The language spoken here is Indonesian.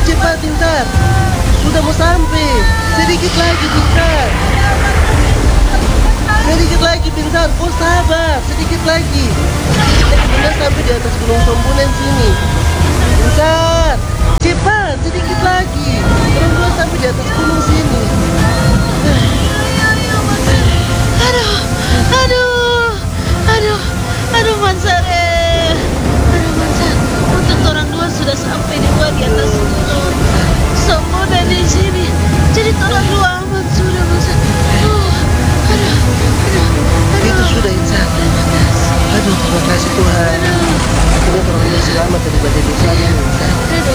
cepat Pintar. Sudah mau sampai. Sedikit lagi Pintar. Sedikit lagi Pintar. Oh sabar, sedikit lagi. Kita sudah sampai di atas Gunung Sombunan sini. Pintar, cepat, sedikit lagi. Orang tua sampai di atas gunung sini. Aduh, aduh, aduh, aduh Mansar aduh Mansar, untuk orang dua sudah sampai di atas gunung Sombunan di sini. Jadi orang dua aman sudah Mansar. Aduh, Itu sudah Insan. Aduh, terima kasih Tuhan. Akhirnya orang tua selamat dari badai dosa ini Insan.